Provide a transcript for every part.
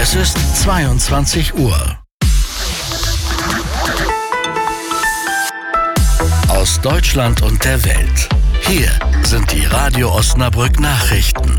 Es ist 22 Uhr. Aus Deutschland und der Welt. Hier sind die Radio Osnabrück Nachrichten.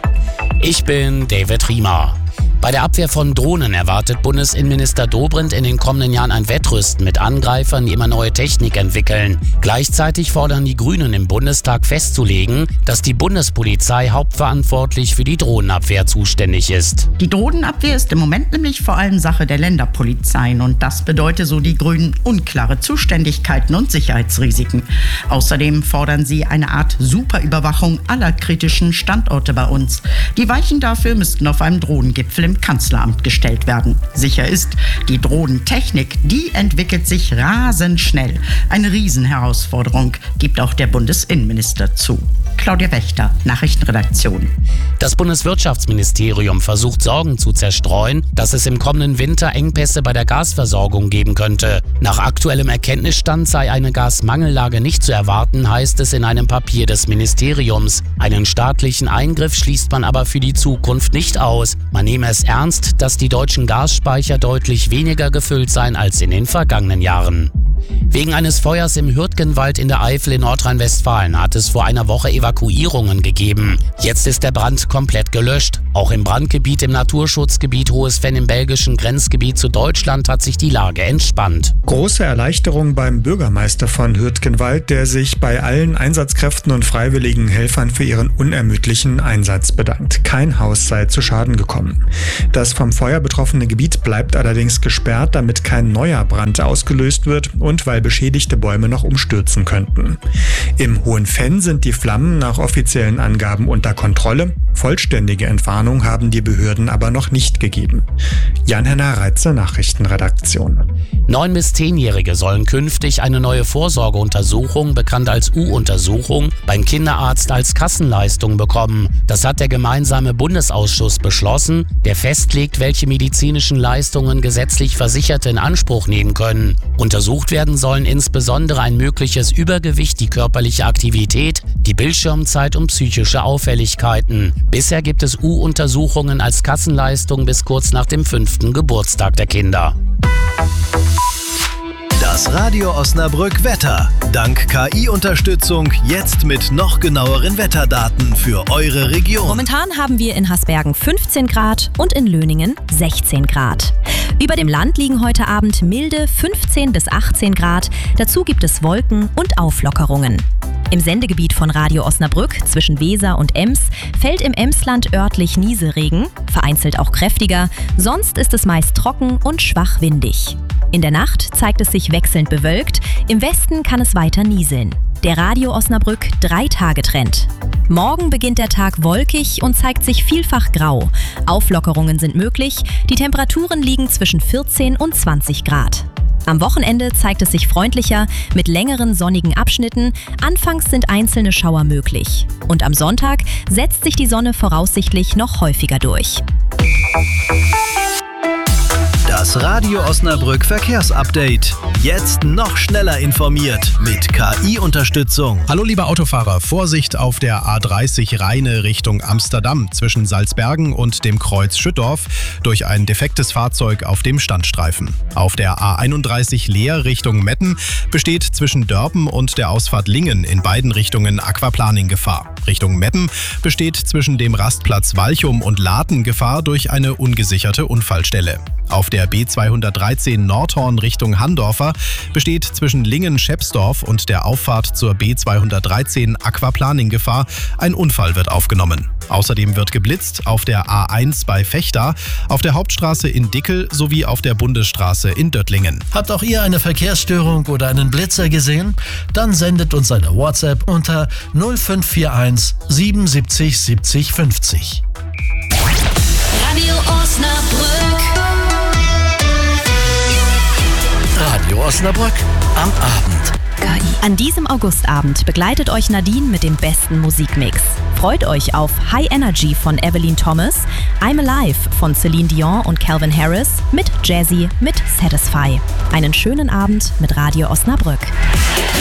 Ich bin David Riemer. Bei der Abwehr von Drohnen erwartet Bundesinnenminister Dobrindt in den kommenden Jahren ein Wettrüsten mit Angreifern, die immer neue Technik entwickeln. Gleichzeitig fordern die Grünen im Bundestag festzulegen, dass die Bundespolizei hauptverantwortlich für die Drohnenabwehr zuständig ist. Die Drohnenabwehr ist im Moment nämlich vor allem Sache der Länderpolizeien und das bedeutet, so die Grünen, unklare Zuständigkeiten und Sicherheitsrisiken. Außerdem fordern sie eine Art Superüberwachung aller kritischen Standorte bei uns. Die Weichen dafür müssten auf einem Drohnengipfel im Kanzleramt gestellt werden. Sicher ist, die Drohnentechnik, die entwickelt sich rasend schnell. Eine Riesenherausforderung, gibt auch der Bundesinnenminister zu. Claudia Wächter, Nachrichtenredaktion. Das Bundeswirtschaftsministerium versucht Sorgen zu zerstreuen, dass es im kommenden Winter Engpässe bei der Gasversorgung geben könnte. Nach aktuellem Erkenntnisstand sei eine Gasmangellage nicht zu erwarten, heißt es in einem Papier des Ministeriums. Einen staatlichen Eingriff schließt man aber für die Zukunft nicht aus. Man nehme es ernst, dass die deutschen Gasspeicher deutlich weniger gefüllt seien als in den vergangenen Jahren. Wegen eines Feuers im Hürtgenwald in der Eifel in Nordrhein-Westfalen hat es vor einer Woche Evakuierungen gegeben. Jetzt ist der Brand komplett gelöscht. Auch im Brandgebiet im Naturschutzgebiet Hohes-Venn im belgischen Grenzgebiet zu Deutschland hat sich die Lage entspannt. Große Erleichterung beim Bürgermeister von Hürtgenwald, der sich bei allen Einsatzkräften und freiwilligen Helfern für ihren unermüdlichen Einsatz bedankt. Kein Haus sei zu Schaden gekommen. Das vom Feuer betroffene Gebiet bleibt allerdings gesperrt, damit kein neuer Brand ausgelöst wird und weil beschädigte Bäume noch umstürzen könnten. Im Hohen-Venn sind die Flammen nach offiziellen Angaben unter Kontrolle. Vollständige Entwarnung haben die Behörden aber noch nicht gegeben. Jan-Henner Reitze, Nachrichtenredaktion. 9- bis 10-Jährige sollen künftig eine neue Vorsorgeuntersuchung, bekannt als U-Untersuchung, beim Kinderarzt als Kassenleistung bekommen. Das hat der gemeinsame Bundesausschuss beschlossen, der festlegt, welche medizinischen Leistungen gesetzlich Versicherte in Anspruch nehmen können. Untersucht werden sollen insbesondere ein mögliches Übergewicht, die körperliche Aktivität, die Bildschirmzeit und psychische Auffälligkeiten. Bisher gibt es U-Untersuchungen als Kassenleistung bis kurz nach dem 5. Geburtstag der Kinder. Das Radio Osnabrück Wetter. Dank KI-Unterstützung jetzt mit noch genaueren Wetterdaten für eure Region. Momentan haben wir in Hasbergen 15 Grad und in Löningen 16 Grad. Über dem Land liegen heute Abend milde 15 bis 18 Grad. Dazu gibt es Wolken und Auflockerungen. Im Sendegebiet von Radio Osnabrück zwischen Weser und Ems fällt im Emsland örtlich Nieselregen, vereinzelt auch kräftiger, sonst ist es meist trocken und schwach windig. In der Nacht zeigt es sich wechselnd bewölkt, im Westen kann es weiter nieseln. Der Radio Osnabrück 3-Tage-Trend. Morgen beginnt der Tag wolkig und zeigt sich vielfach grau. Auflockerungen sind möglich, die Temperaturen liegen zwischen 14 und 20 Grad. Am Wochenende zeigt es sich freundlicher mit längeren sonnigen Abschnitten. Anfangs sind einzelne Schauer möglich. Und am Sonntag setzt sich die Sonne voraussichtlich noch häufiger durch. Das Radio Osnabrück Verkehrsupdate. Jetzt noch schneller informiert mit KI-Unterstützung. Hallo liebe Autofahrer, Vorsicht auf der A30 Rheine Richtung Amsterdam zwischen Salzbergen und dem Kreuz Schüttorf durch ein defektes Fahrzeug auf dem Standstreifen. Auf der A31 Leer Richtung Metten besteht zwischen Dörpen und der Ausfahrt Lingen in beiden Richtungen Aquaplaning-Gefahr. Richtung Meppen besteht zwischen dem Rastplatz Walchum und Laten Gefahr durch eine ungesicherte Unfallstelle. Auf der B213 Nordhorn Richtung Handorfer besteht zwischen Lingen-Schepsdorf und der Auffahrt zur B213 Aquaplaning-Gefahr. Ein Unfall wird aufgenommen. Außerdem wird geblitzt auf der A1 bei Vechta, auf der Hauptstraße in Dickel sowie auf der Bundesstraße in Döttlingen. Habt auch ihr eine Verkehrsstörung oder einen Blitzer gesehen? Dann sendet uns eine WhatsApp unter 0541 77 70 50. Radio Osnabrück. Radio Osnabrück am Abend. An diesem Augustabend begleitet euch Nadine mit dem besten Musikmix. Freut euch auf High Energy von Evelyn Thomas, I'm Alive von Celine Dion und Calvin Harris, mit Jazzy, mit Satisfy. Einen schönen Abend mit Radio Osnabrück.